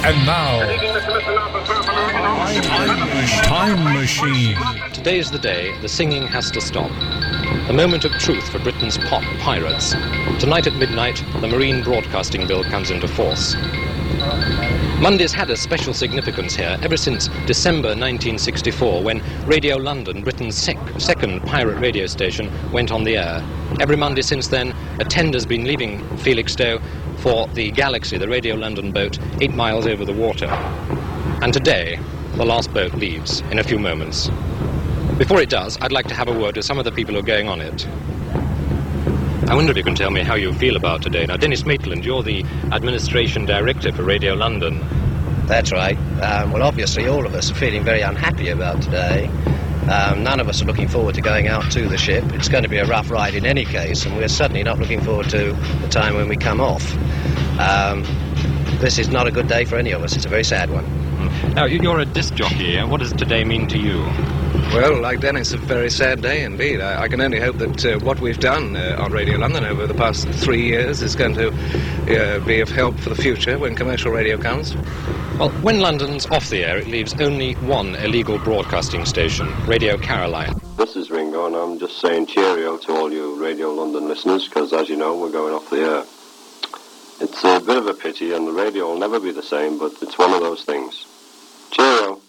And now, Time Machine. Today's the day the singing has to stop. A moment of truth for Britain's pop pirates. Tonight at midnight, the Marine Broadcasting Bill comes into force. Monday's had a special significance here ever since December 1964, when Radio London, Britain's second pirate radio station, went on the air. Every Monday since then, a tender's been leaving Felixstowe for the Galaxy, the Radio London boat, 8 miles over the water. And today, the last boat leaves in a few moments. Before it does, I'd like to have a word with some of the people who are going on it. I wonder if you can tell me how you feel about today. Now, Dennis Maitland, you're the Administration Director for Radio London. That's right. Well, obviously, all of us are feeling very unhappy about today. None of us are looking forward to going out to the ship. It's going to be a rough ride in any case, and we're certainly not looking forward to the time when we come off. This is not a good day for any of us. It's a very sad one. Now, you're a disc jockey. What does today mean to you? Well, like Dennis, a very sad day indeed. I can only hope that what we've done on Radio London over the past 3 years is going to be of help for the future when commercial radio comes. Well, when London's off the air, it leaves only one illegal broadcasting station, Radio Caroline. This is Ringo, and I'm just saying cheerio to all you Radio London listeners, because as you know, we're going off the air. It's a bit of a pity, and the radio will never be the same, but it's one of those things. Cheerio.